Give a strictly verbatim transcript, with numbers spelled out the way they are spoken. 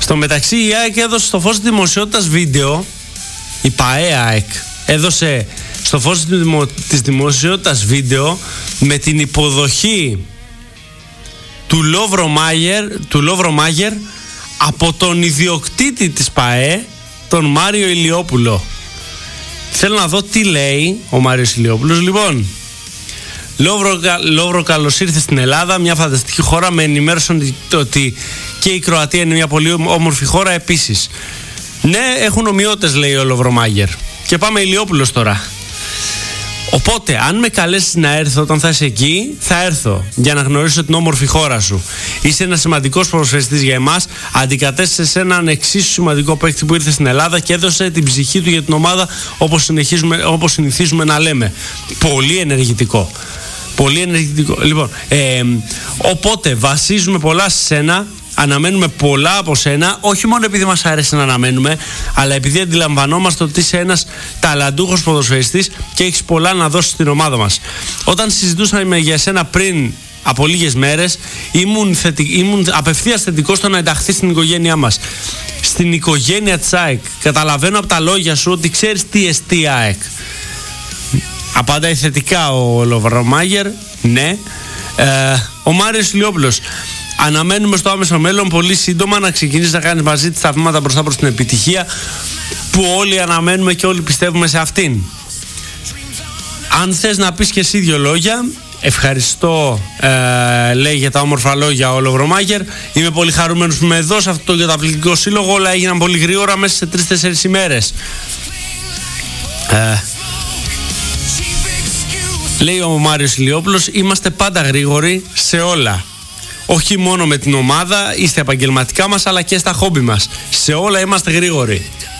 Στο μεταξύ η ΑΕΚ έδωσε στο φως της δημοσιότητας βίντεο, η ΠΑΕ ΑΕΚ έδωσε στο φως της δημοσιότητας βίντεο με την υποδοχή του Λόβρο Μάγερ, του Λόβρο Μάγερ από τον ιδιοκτήτη της ΠΑΕ, τον Μάριο Ηλιόπουλο. Θέλω να δω τι λέει ο Μάριος Ηλιόπουλος. Λοιπόν, Λόβρο, Λόβρο, καλώς ήρθες στην Ελλάδα, μια φανταστική χώρα. Με ενημέρωσαν ότι και η Κροατία είναι μια πολύ όμορφη χώρα επίσης. Ναι, έχουν ομοιότητες, λέει ο Λόβρο Μάγερ. Και πάμε Ηλιόπουλος τώρα. Οπότε, αν με καλέσεις να έρθω όταν θα είσαι εκεί, θα έρθω για να γνωρίσω την όμορφη χώρα σου. Είσαι ένας σημαντικός ποδοσφαιριστής για εμάς. Αντικατέστησες έναν εξίσου σημαντικό παίκτη που ήρθε στην Ελλάδα και έδωσε την ψυχή του για την ομάδα, όπως, όπως συνηθίζουμε να λέμε. Πολύ ενεργητικό. Πολύ ενεργητικό. Λοιπόν, ε, οπότε βασίζουμε πολλά σε σένα. Αναμένουμε πολλά από σένα, όχι μόνο επειδή μας αρέσει να αναμένουμε, αλλά επειδή αντιλαμβανόμαστε ότι είσαι ένας ταλαντούχος ποδοσφαιριστής και έχεις πολλά να δώσεις στην ομάδα μας. Όταν συζητούσαμε για σένα πριν από λίγες μέρες, ήμουν, θετι... ήμουν απευθείας θετικός στο να ενταχθεί στην οικογένειά μας. Στην οικογένεια της ΑΕΚ. Καταλαβαίνω από τα λόγια σου ότι ξέρεις τι εστί ΑΕΚ. Απαντάει θετικά ο Λόβρο Μάγερ. Ναι. ε, Ο Μάριος Ηλιόπουλος. Αναμένουμε στο άμεσο μέλλον πολύ σύντομα να ξεκινήσεις να κάνεις μαζί της τα βήματα μπροστά προς την επιτυχία που όλοι αναμένουμε και όλοι πιστεύουμε σε αυτήν. Αν θες να πεις και εσύ δύο λόγια, ευχαριστώ, ε, λέει για τα όμορφα λόγια ο Λόβρο Μάγερ. Είμαι πολύ χαρούμενος που είμαι εδώ σε αυτό το καταπληκτικό σύλλογο. Όλα έγιναν πολύ γρήγορα μέσα σε τρεις-τέσσερις ημέρες. Ε, λέει ο Μάριος Ηλιόπουλος, είμαστε πάντα γρήγοροι σε όλα. Όχι μόνο με την ομάδα ή στα επαγγελματικά μας, αλλά και στα χόμπι μας. Σε όλα είμαστε γρήγοροι.